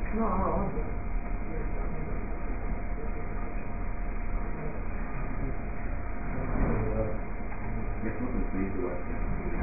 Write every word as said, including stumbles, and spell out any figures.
No, no, vabbè. It's not complete to us.